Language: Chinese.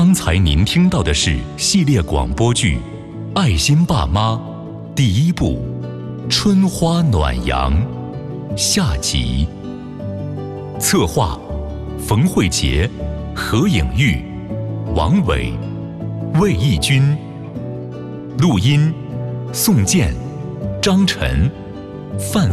刚才您听到的是系列广播剧《爱心爸妈》第1部《春花暖阳》下集。策划：冯慧杰、何颖玉、王伟、魏义军。录音：宋健、张晨、范